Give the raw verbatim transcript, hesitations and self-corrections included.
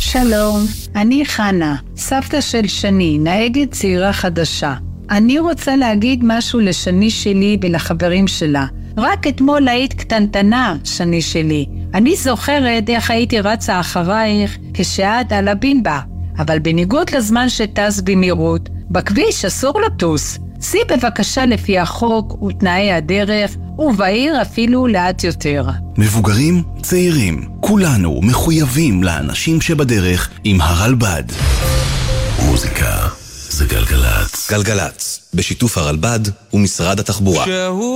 שלום, אני חנה, סבתא של שני, נהגת צעירה חדשה. אני רוצה להגיד משהו לשני שלי ולחברים שלה. רק אתמול היית קטנטנה, שני שלי. אני זוכרת איך הייתי רצה אחרייך כשאת על הבינבה. אבל בניגוד לזמן שטס במהירות, בכביש אסור לטוס. סי בבקשה לפי החוק ותנאי הדרך, ובעיר אפילו לאט יותר. מבוגרים, צעירים, כולנו מחויבים לאנשים שבדרך עם הרלב"ד. מוזיקה זה גלגלץ. גלגלץ, בשיתוף הרלב"ד ומשרד התחבורה.